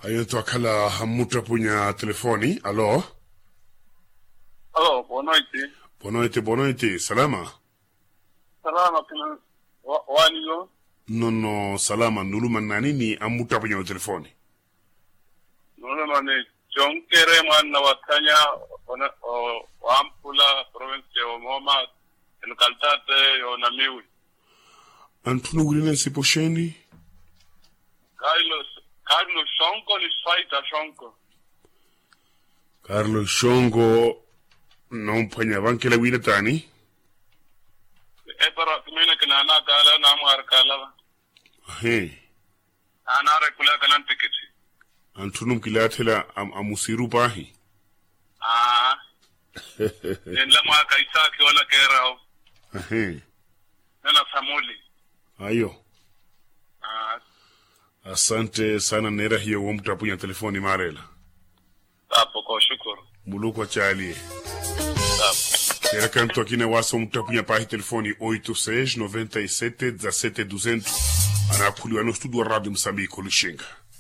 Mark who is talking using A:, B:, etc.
A: Ayo to akala hamuta punya telefoni. Alo?
B: Alo, boa
A: noite. Salama?
B: Salama, kina wani yo?
A: No, salama. Nuluma nani ni amuta punya telefoni?
B: Nuluma ni John Kereman na Wakanya, Wampula, province o Moma, en Kaltate, o Namiwi.
A: Antunu gulina siposheni?
B: Carlos Shonko ni Faita Shonko.
A: Carlos Shonko non panya bankela wina tani?
B: Pero kumina kinana kala na mwar kala. Ana rekula kanan tikiti.
A: Antunum kilatela amusiru pahi.
B: Nila mwa kaisaki wala kerao. Nena Samuli.
A: Ayo. Asante sana nera hiyo wamta punya telefoni marela.
B: Tapo kwa shukuru.
A: Muluko chali.
B: Tapo.
A: Era canto aqui na wasa wamta punya pahi telefoni 86 97 17 200. Anakuliwa no studio Radio Msambiko Lushenga.